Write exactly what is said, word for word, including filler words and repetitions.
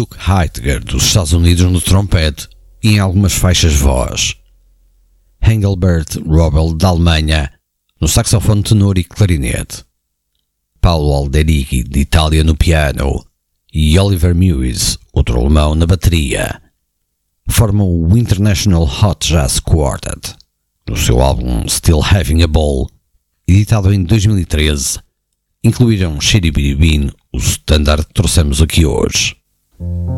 Luke Heidegger dos Estados Unidos no trompete e em algumas faixas voz, Engelbert Robel da Alemanha no saxofone tenor e clarinete, Paolo Alderichi de Itália no piano e Oliver Mewes, outro alemão, na bateria, formam o International Hot Jazz Quartet no seu álbum Still Having a Ball, editado em dois mil e treze. Incluíram Shiri Biri Bean, o standard que trouxemos aqui hoje.